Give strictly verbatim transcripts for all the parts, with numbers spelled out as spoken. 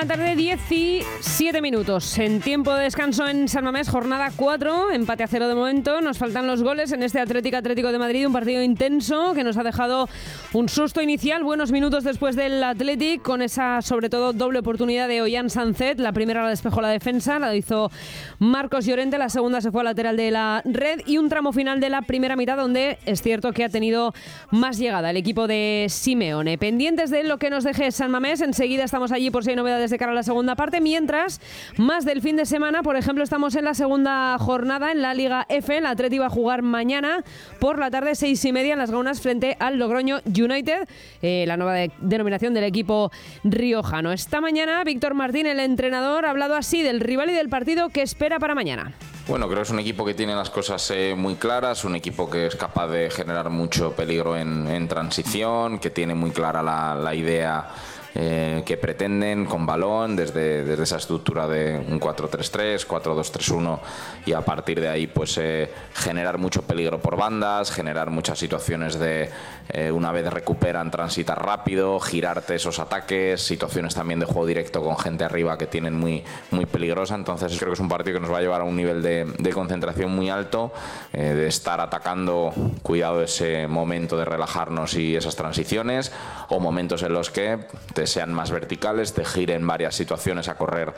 la tarde, diecisiete minutos. En tiempo de descanso en San Mamés, jornada cuatro, empate a cero de momento. Nos faltan los goles en este Atlético Atlético de Madrid, un partido intenso que nos ha dejado un susto inicial. Buenos minutos después del Athletic, con esa, sobre todo, doble oportunidad de Ollán Sancet. La primera la despejó la defensa, la hizo Marcos Llorente. La segunda se fue al lateral de la red. Y un tramo final de la primera mitad donde es cierto que ha tenido más llegada el equipo de Simeone. Pendientes de lo que nos deje San Mamés, enseguida estamos allí por si hay novedades de cara a la segunda parte. Mientras, más del fin de semana, por ejemplo, estamos en la segunda jornada en la Liga F. El Atleti va a jugar mañana por la tarde, seis y media, en las Gaunas frente al Logroño United, eh, la nueva de- denominación del equipo riojano. Esta mañana, Víctor Martín, el entrenador, ha hablado así del rival y del partido que espera para mañana. Bueno, creo que es un equipo que tiene las cosas eh, muy claras, un equipo que es capaz de generar mucho peligro en, en transición, que tiene muy clara la, la idea eh, que pretenden con balón, desde, desde esa estructura de un cuatro tres tres, cuatro dos tres uno, y a partir de ahí pues eh, generar mucho peligro por bandas, generar muchas situaciones de eh, una vez recuperan, transitar rápido, girarte esos ataques, situaciones también de juego directo con gente arriba que tienen muy, muy peligrosa. Entonces creo que es un partido que nos va a llevar a un nivel de, de concentración muy alto, eh, de estar atacando, cuidado ese momento de relajarnos y esas transiciones, o momentos en los que te sean más verticales, te giren varias situaciones a correr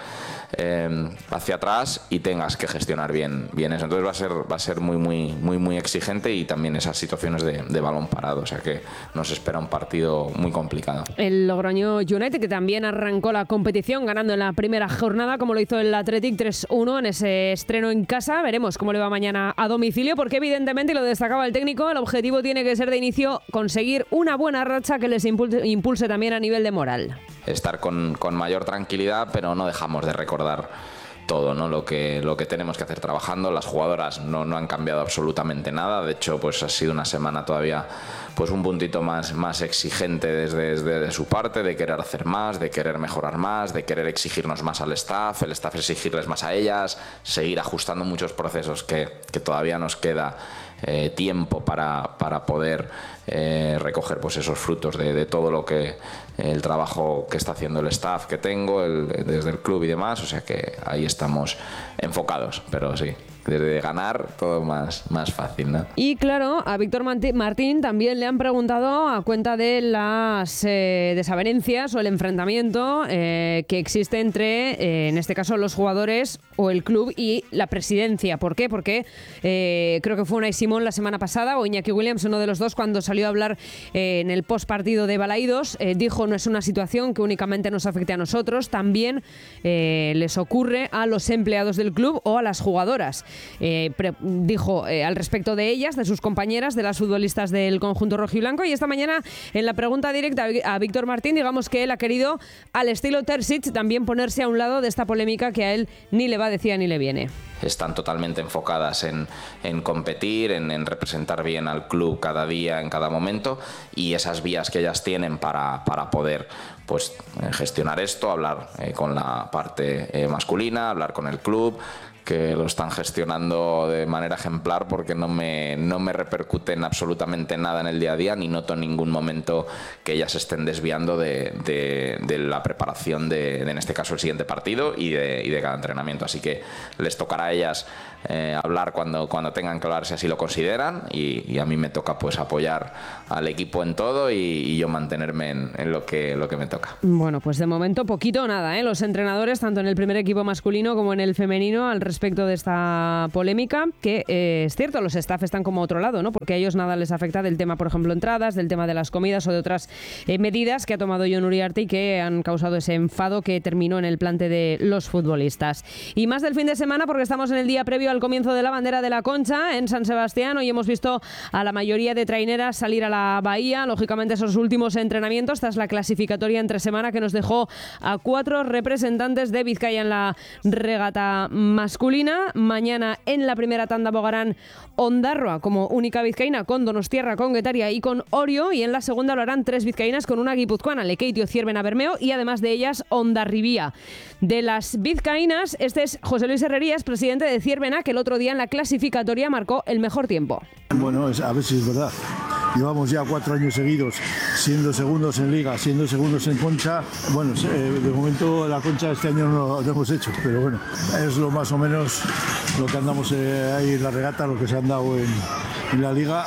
eh, hacia atrás y tengas que gestionar bien, bien eso. Entonces va a ser, va a ser muy, muy, muy, muy exigente, y también esas situaciones de, de balón parado, o sea que nos espera un partido muy complicado. El Logroño United, que también arrancó la competición ganando en la primera jornada, como lo hizo el Athletic tres uno en ese estreno en casa. Veremos cómo le va mañana a domicilio, porque evidentemente, y lo destacaba el técnico, el objetivo tiene que ser de inicio conseguir una buena racha que les impulse, impulse también a nivel de moral. Estar con, con mayor tranquilidad, pero no dejamos de recordar todo, ¿no? Lo que, lo que tenemos que hacer trabajando. Las jugadoras no, no han cambiado absolutamente nada. De hecho, pues ha sido una semana todavía pues un puntito más, más exigente desde, desde su parte, de querer hacer más, de querer mejorar más, de querer exigirnos más al staff, el staff exigirles más a ellas, seguir ajustando muchos procesos que, que todavía nos queda eh, tiempo para, para poder eh, recoger pues esos frutos de, de todo lo que el trabajo que está haciendo el staff que tengo el, desde el club y demás. O sea que ahí estamos enfocados, pero sí, desde ganar todo más, más fácil, ¿no? Y claro, a Víctor Martín también le han preguntado a cuenta de las eh, desavenencias o el enfrentamiento eh, que existe entre, eh, en este caso, los jugadores o el club y la presidencia. ¿Por qué? Porque eh, creo que fue Unai Simón la semana pasada, o Iñaki Williams, uno de los dos, cuando salió a hablar eh, en el postpartido de Balaídos, eh, dijo: no es una situación que únicamente nos afecte a nosotros, también eh, les ocurre a los empleados del club o a las jugadoras. Eh, pre- dijo eh, al respecto de ellas, de sus compañeras, de las futbolistas del conjunto rojiblanco. Y esta mañana, en la pregunta directa a Víctor Martín, digamos que él ha querido, al estilo Terzic, también ponerse a un lado de esta polémica que a él ni le va, decía, ni le viene. Están totalmente enfocadas en, en competir, en, en representar bien al club cada día, en cada momento, y esas vías que ellas tienen para, para poder pues gestionar esto, hablar eh, con la parte eh, masculina, hablar con el club, que lo están gestionando de manera ejemplar, porque no me, no me repercute en absolutamente nada en el día a día, ni noto en ningún momento que ellas estén desviando de, de, de la preparación de, de, en este caso, el siguiente partido y de, y de cada entrenamiento. Así que les tocará a ellas eh, hablar cuando, cuando tengan que hablar, si así lo consideran, y, y a mí me toca pues apoyar al equipo en todo y, y yo mantenerme en, en lo, que, lo que me toca. Bueno, pues de momento poquito o nada, ¿eh? Los entrenadores, tanto en el primer equipo masculino como en el femenino, al respecto de esta polémica, que eh, es cierto, los staff están como otro lado, ¿no? Porque a ellos nada les afecta del tema, por ejemplo, entradas, del tema de las comidas o de otras eh, medidas que ha tomado Jon Uriarte y que han causado ese enfado que terminó en el plante de los futbolistas. Y más del fin de semana, porque estamos en el día previo al comienzo de la bandera de la Concha en San Sebastián. Hoy hemos visto a la mayoría de traineras salir a la bahía, lógicamente esos últimos entrenamientos tras la clasificatoria entre semana que nos dejó a cuatro representantes de Vizcaya en la regata masculina. Mañana en la primera tanda bogarán Ondarroa como única vizcaína, con Donostierra, con Guetaria y con Orio, y en la segunda lo harán tres vizcaínas con una guipuzcoana, Lekeitio, Ciervena, Bermeo, y además de ellas Ondarribía. De las vizcaínas, este es José Luis Herrerías, presidente de Ciervena, que el otro día en la clasificatoria marcó el mejor tiempo. Bueno, es, a ver si es verdad. llevamos ya cuatro años seguidos siendo segundos en Liga, siendo segundos en Concha. Bueno, eh, de momento la Concha este año no lo hemos hecho, pero bueno, es lo más o menos lo que andamos eh, ahí en la regata, lo que se han dado en, en la Liga.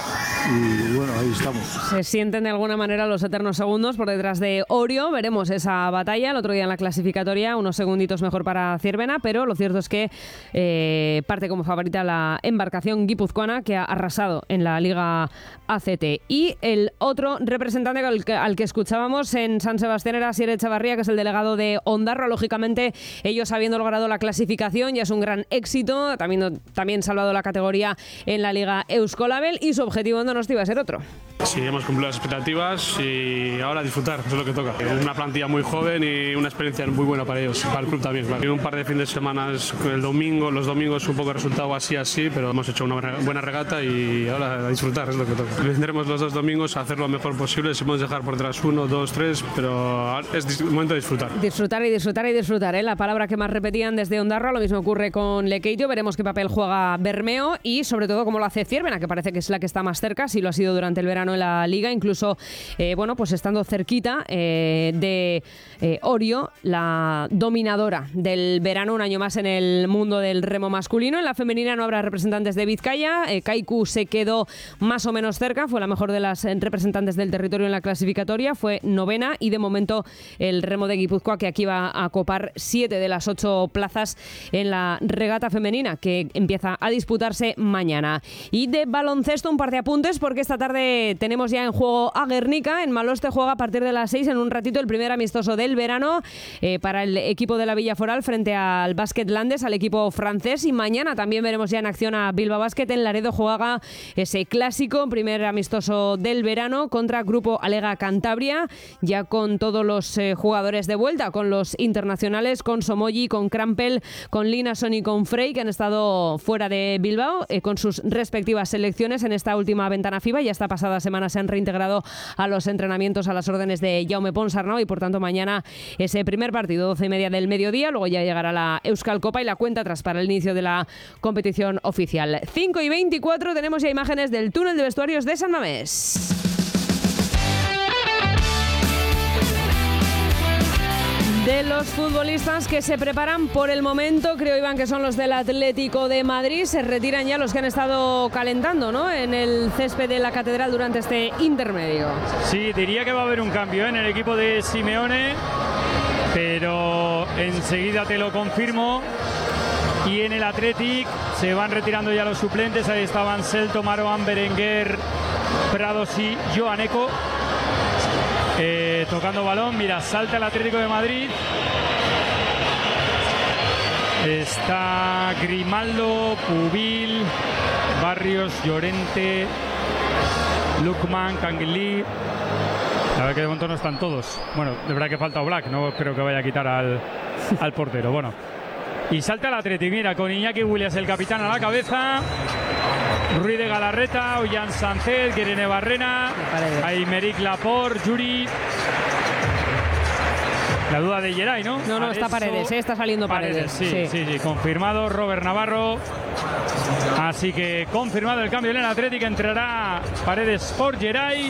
Y bueno, ahí estamos. Se sienten de alguna manera los eternos segundos por detrás de Orio. Veremos esa batalla el otro día en la clasificatoria, unos segunditos mejor para Ciervena, pero lo cierto es que eh, parte como favorita la embarcación guipuzcoana, que ha arrasado en la Liga A C T. Y el otro representante al que, al que escuchábamos en San Sebastián era Asier Echavarría, que es el delegado de Ondarroa. Lógicamente, ellos habiendo logrado la clasificación ya es un gran éxito, también, también salvado la categoría en la Liga Euskolabel, y su objetivo en Donosti iba a ser otro. Sí, hemos cumplido las expectativas y ahora disfrutar, eso es lo que toca. Una plantilla muy joven y una experiencia muy buena para ellos, para el club también. Claro. Un par de fines de semana, el domingo, los domingos un poco resultado así, así, pero hemos hecho una buena regata y ahora a disfrutar, es lo que toca. Tendremos los dos domingos a hacer lo mejor posible, si podemos dejar por detrás uno, dos, tres, pero es el momento de disfrutar. Disfrutar y disfrutar y disfrutar, ¿eh? La palabra que más repetían desde Ondarroa. Lo mismo ocurre con Lekeitio, veremos qué papel juega Bermeo y sobre todo cómo lo hace Ciervena, que parece que es la que está más cerca, si lo ha sido durante el verano en la Liga, incluso eh, bueno, pues estando cerquita eh, de eh, Orio, la dominadora del verano, un año más en el mundo del remo masculino. En la femenina no habrá representantes de Vizcaya, eh, Kaiku se quedó más o menos cerca, fue la mejor de las representantes del territorio en la clasificatoria, fue novena, y de momento el remo de Guipúzcoa, que aquí va a copar siete de las ocho plazas en la regata femenina, que empieza a disputarse mañana. Y de baloncesto un par de apuntes, porque esta tarde tenemos ya en juego a Guernica. En Maloste juega a partir de las seis en un ratito el primer amistoso del verano eh, para el equipo de la Villa Foral frente al Básquet Landes, al equipo francés, y mañana también veremos ya en acción a Bilbao Basket. En Laredo juega ese clásico, primer amistoso del verano contra Grupo Alega Cantabria, ya con todos los eh, jugadores de vuelta, con los internacionales, con Somoyi, con Krampel, con Linason y con Frey, que han estado fuera de Bilbao eh, con sus respectivas selecciones en esta última ventana FIBA. Ya esta pasada semana se han reintegrado a los entrenamientos a las órdenes de Jaume Ponsarnau, y por tanto mañana ese primer partido, doce y media del mediodía. Luego ya llegará la Euskal Copa y la cuenta atrás para el inicio de la competición oficial. cinco y veinticuatro, tenemos ya imágenes del túnel de vestuarios de San Mamés. De los futbolistas que se preparan por el momento, creo, Iván, que son los del Atlético de Madrid. Se retiran ya los que han estado calentando, ¿no?, en el césped de la Catedral durante este intermedio. Sí, diría que va a haber un cambio, ¿eh?, en el equipo de Simeone, pero enseguida te lo confirmo. Y en el Athletic se van retirando ya los suplentes. Ahí estaban Selto, Maroan, Berenguer, Prados y Joaneco. Eh, tocando balón, mira, salta el Atlético de Madrid. Está Grimaldo, Pubil, Barrios, Llorente, Lukman, Canguilí. La verdad que de momento no están todos. Bueno, de verdad que falta Oblak, no creo que vaya a quitar al, al portero. Bueno, y salta el Atlético, mira, con Iñaki Williams, el capitán, a la cabeza. Ruiz de Galarreta, Ollán Sánchez, Guirene Barrena, Aymeric Laporte, Yuri. La duda de Geray, ¿no? No, no, está Paredes, ¿eh? Está saliendo Paredes. Paredes sí, sí, sí, sí, confirmado Robert Navarro. Así que confirmado el cambio en el Atlético, entrará Paredes por Geray.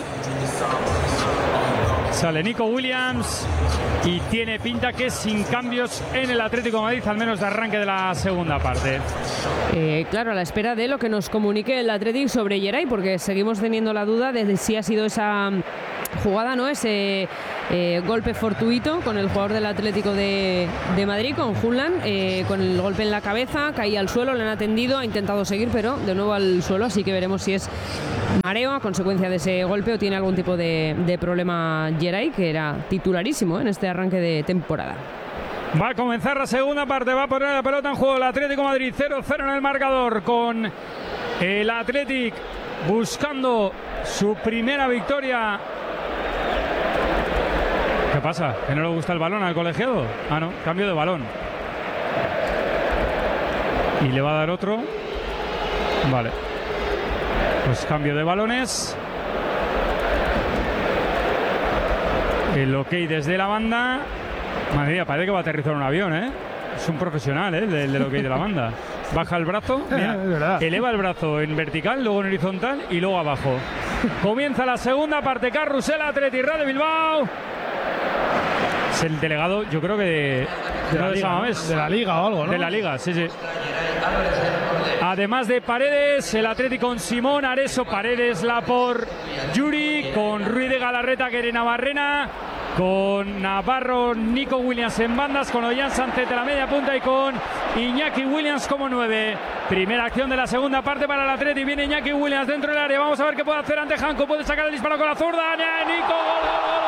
Sale Nico Williams y tiene pinta que sin cambios en el Atlético de Madrid, al menos de arranque de la segunda parte. Eh, claro, a la espera de lo que nos comunique el Atlético sobre Geray, porque seguimos teniendo la duda de si ha sido esa jugada, ¿no?, ese eh, golpe fortuito con el jugador del Atlético de, de Madrid, con Julián, eh, con el golpe en la cabeza, caía al suelo, le han atendido, ha intentado seguir, pero de nuevo al suelo, así que veremos si es mareo a consecuencia de ese golpe o tiene algún tipo de, de problema Geray, que era titularísimo, ¿eh?, en este arranque de temporada. Va a comenzar la segunda parte, va a poner la pelota en juego el Atlético de Madrid, cero cero en el marcador, con el Atlético buscando su primera victoria. ¿Qué pasa? ¿Que no le gusta el balón al colegiado? Ah, no, cambio de balón. Y le va a dar otro. Vale. Pues cambio de balones. El ok desde la banda. Madre mía, parece que va a aterrizar un avión, ¿eh? Es un profesional, ¿eh? Del, del ok de la banda. Baja el brazo, mira, eleva el brazo en vertical, luego en horizontal y luego abajo. Comienza la segunda parte, Carrusel Athletic Radio Bilbao. Es el delegado, yo creo que de, de, no la, de, liga, ¿no? de la Liga o algo, ¿no? De la Liga, sí, sí. Además de Paredes, el Atlético con Simón, Areso, Paredes, Lapor, Yuri, con Ruiz de Galarreta, Querena Barrena, con Navarro, Nico Williams en bandas, con Ollán Sánchez de la media punta y con Iñaki Williams como nueve. Primera acción de la segunda parte para el Atlético. Viene Iñaki Williams dentro del área. Vamos a ver qué puede hacer ante Janko. Puede sacar el disparo con la zurda. Nico, gol, gol, gol.